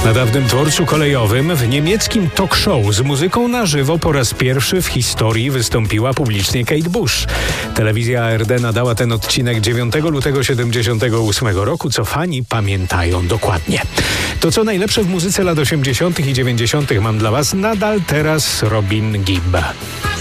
Na dawnym dworcu kolejowym w niemieckim talk show z muzyką na żywo po raz pierwszy w historii wystąpiła publicznie Kate Bush. Telewizja ARD nadała ten odcinek 9 lutego 1978 roku, co fani pamiętają dokładnie. To co najlepsze w muzyce lat 80. i 90. mam dla Was nadal teraz Robin Gibb.